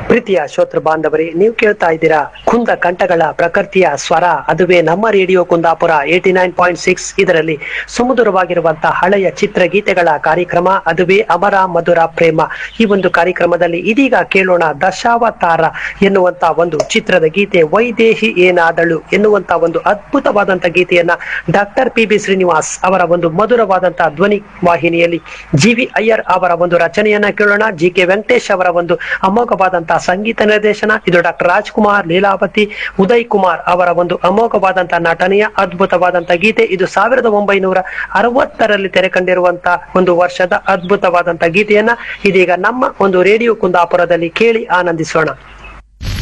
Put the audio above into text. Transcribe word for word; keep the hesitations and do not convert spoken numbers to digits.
ಪ್ರೀತಿಯ ಶ್ರೋತೃ ಬಾಂಧವರೇ, ನೀವು ಕೇಳ್ತಾ ಇದ್ದೀರಾ ಕುಂದ ಕಂಠಗಳ ಪ್ರಕೃತಿಯ ಸ್ವರ, ಅದುವೇ ನಮ್ಮ radio Kundapura eighty nine point six. ಇದರಲ್ಲಿ ಸುಮಧುರವಾಗಿರುವಂತಹ ಹಳೆಯ ಚಿತ್ರಗೀತೆಗಳ ಕಾರ್ಯಕ್ರಮ, ಅದುವೇ ಅಮರ ಮಧುರ ಪ್ರೇಮ. ಈ ಒಂದು ಕಾರ್ಯಕ್ರಮದಲ್ಲಿ ಇದೀಗ ಕೇಳೋಣ ದಶಾವತಾರ ಎನ್ನುವಂತ ಒಂದು ಚಿತ್ರದ ಗೀತೆ. ವೈದೇಹಿ ಏನಾದಳು ಎನ್ನುವಂತ ಒಂದು ಅದ್ಭುತವಾದಂತ ಗೀತೆಯನ್ನ ಡಾಕ್ಟರ್ ಪಿ ಬಿ ಶ್ರೀನಿವಾಸ್ ಅವರ ಒಂದು ಮಧುರವಾದಂತಹ ಧ್ವನಿ ವಾಹಿನಿಯಲ್ಲಿ ಜಿ ವಿ ಅಯ್ಯರ್ ಅವರ ಒಂದು ರಚನೆಯನ್ನ ಕೇಳೋಣ. ಜಿ ಕೆ ವೆಂಕಟೇಶ್ ಅವರ ಒಂದು ಅಮೋಘವಾದಂತಹ ಸಂಗೀತ ನಿರ್ದೇಶನ. ಇದು ಡಾಕ್ಟರ್ ರಾಜ್ಕುಮಾರ್, ಲೀಲಾವತಿ, ಉದಯ್ ಕುಮಾರ್ ಅವರ ಒಂದು ಅಮೋಘವಾದಂತಹ ನಟನೆಯ ಅದ್ಭುತವಾದಂತಹ ಗೀತೆ. ಇದು ಸಾವಿರದ ಒಂಬೈನೂರ ಅರವತ್ತರಲ್ಲಿ ತೆರೆ ಕಂಡಿರುವಂತಹ ಒಂದು ವರ್ಷದ ಅದ್ಭುತವಾದಂತಹ ಗೀತೆಯನ್ನ ಇದೀಗ ನಮ್ಮ ಒಂದು ರೇಡಿಯೋ ಕುಂದಾಪುರದಲ್ಲಿ ಕೇಳಿ ಆನಂದಿಸೋಣ.